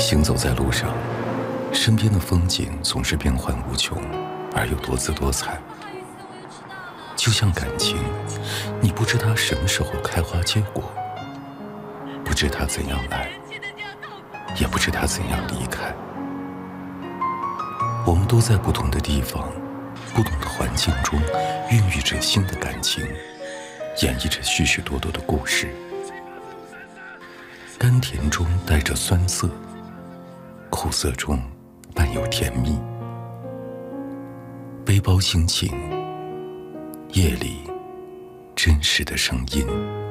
行走在路上，身边的风景总是变幻无穷，而又多姿多彩。就像感情，你不知它什么时候开花结果，不知它怎样来，也不知它怎样离开。我们都在不同的地方，不同的环境中，孕育着新的感情，演绎着许许多多的故事。甘甜中带着酸涩，苦涩中伴有甜蜜。背包心情，夜里真实的声音。